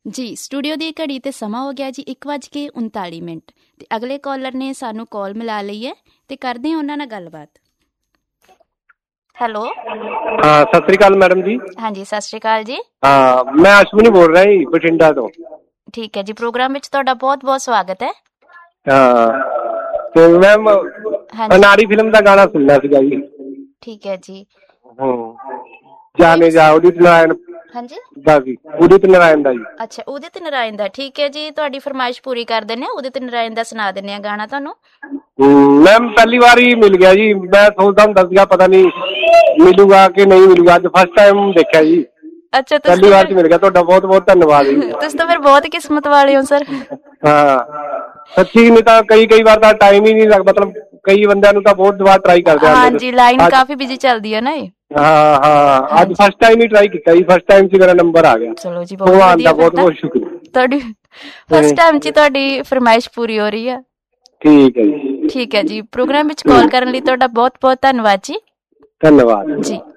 ਜੀ ਸਟੂਡੀਓ ਦੀ ਘੜੀ ਤੇ ਸਮਾਂ ਹੋ ਗਿਆ ਜੀ 1:39 ਤੇ ਅਗਲੇ ਕਾਲਰ ਨੇ ਸਾਨੂੰ ਕਾਲ ਮਿਲਾ ਲਈ ਹੈ ਤੇ ਕਰਦੇ ਹਾਂ ਉਹਨਾਂ ਨਾਲ ਗੱਲਬਾਤ। ਹੈਲੋ। ਹਾਂ, ਸਤਿ ਸ੍ਰੀ ਅਕਾਲ ਮੈਡਮ ਜੀ। ਹਾਂਜੀ, ਸਤਿ ਸ਼੍ਰੀ ਅਕਾਲ ਜੀ। ਹਾਂ, ਮੈਂ ਅਸ਼ਵਨੀ ਬੋਲ ਰਿਹਾ ਜੀ, ਬਠਿੰਡਾ ਤੋਂ। ਠੀਕ ਹੈ ਜੀ, ਪ੍ਰੋਗਰਾਮ ਵਿੱਚ ਤੁਹਾਡਾ ਬਹੁਤ ਬਹੁਤ ਸਵਾਗਤ ਹੈ। ਹਾਂ ਤੇ ਮੈਮ ਅਨਾਰੀ ਫਿਲਮ ਦਾ ਗਾਣਾ ਸੁਣਨਾ ਸੀਗਾ ਜੀ। ਠੀਕ ਹੈ ਜੀ। ਜਾਨੇ ਜਾ ਉਦਿਤ ਨਾਰਾਇਣ ਹਾਂਜੀ ਦਾ ਜੀ, ਉਦਿਤ ਨਾਰਾਇਣ ਦਾ ਜੀ। ਅੱਛਾ, ਉਦਿਤ ਨਾਰਾਇਣ ਦਾ। ਠੀਕ ਹੈ ਜੀ, ਤੁਹਾਡੀ ਫਰਮਾਇਸ਼ ਪੂਰੀ ਕਰ ਦਿੰਦੇ ਹਾਂ। ਉਦਿਤ ਨਾਰਾਇਣ ਦਾ ਸੁਣਾ ਦਿੰਦੇ ਹਾਂ ਗਾਣਾ ਤੁਹਾਨੂੰ। ਮੈਮ ਪਹਿਲੀ ਵਾਰ ਹੀ ਮਿਲ ਗਿਆ ਜੀ, ਮੈਂ ਸੋਚਦਾ ਹੁੰਦਾ ਸੀਗਾ ਪਤਾ ਨਹੀਂ ਮਿਲੂਗਾ ਕਿ ਨਹੀਂ ਮਿਲੂਗਾ, ਅੱਜ ਫਸਟ ਟਾਈਮ ਦੇਖਿਆ ਜੀ। ਅੱਛਾ, ਪਹਿਲੀ ਵਾਰ ਚ ਮਿਲ ਗਿਆ। ਤੁਹਾਡਾ ਬਹੁਤ ਬਹੁਤ ਧੰਨਵਾਦ ਜੀ। ਤੁਸੀਂ ਤਾਂ ਫਿਰ ਬਹੁਤ ਕਿਸਮਤ ਵਾਲੇ ਹੋ ਸਰ। ਹਾਂ ਸੱਚੀ, ਨਹੀਂ ਤਾਂ ਕਈ ਵਾਰ ਤਾਂ ਟਾਈਮ ਹੀ ਨਹੀਂ ਲੱਗਦਾ, ਮਤਲਬ ਕਈ ਬੰਦਿਆਂ ਨੂੰ ਤਾਂ ਬਹੁਤ ਵਾਰ ਟਰਾਈ ਕਰਦੇ ਆਉਂਦੇ। ਹਾਂਜੀ, ਲਾਈਨ ਕਾਫੀ ਬਿਜੀ ਚੱਲਦੀ ਹੈ ਨਾ ਇਹ। ਹਾਂ ਅੱਜ ਫਸਟ ਟਾਈਮ ਹੀ ਟਰਾਈ ਕੀਤਾ ਜੀ, ਫਸਟ ਟਾਈਮ ਚ ਮੇਰਾ ਨੰਬਰ ਆ ਗਿਆ। ਚਲੋ ਜੀ, ਬਹੁਤ ਵਧੀਆ। ਬਹੁਤ ਬਹੁਤ ਸ਼ੁਕਰੀਆ ਤੁਹਾਡੀ ਫਸਟ ਟਾਈਮ ਚ ਤੁਹਾਡੀ ਫਰਮਾਇਸ਼ ਪੂਰੀ ਹੋ ਰਹੀ ਆ। ਠੀਕ ਹੈ ਜੀ। ਠੀਕ ਹੈ ਜੀ, ਪ੍ਰੋਗਰਾਮ ਵਿੱਚ ਕਾਲ ਕਰਨ ਲਈ ਤੁਹਾਡਾ ਬਹੁਤ ਬਹੁਤ ਧੰਨਵਾਦ ਜੀ। ਧੰਨਵਾਦ ਜੀ।